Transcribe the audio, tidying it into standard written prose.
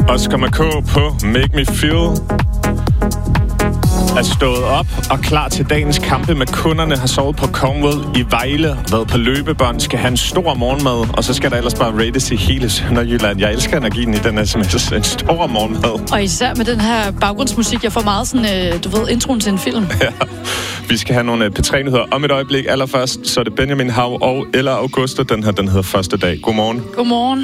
Oscar MK på Make Me Feel er stået op og klar til dagens kampe med kunderne, har sovet på Cornwall i Vejle, været på løbebånd, skal have en stor morgenmad, og så skal der ellers bare rates i hele Sønderjylland. Jeg elsker energien i den sms. En stor morgenmad. Og især med den her baggrundsmusik, jeg får meget sådan, du ved, introen til en film. Ja. Vi skal have nogle P3-nyheder om et øjeblik. Allerførst, så er det Benjamin Hav og Eller Augusta. Den hedder Første Dag. Godmorgen. Godmorgen.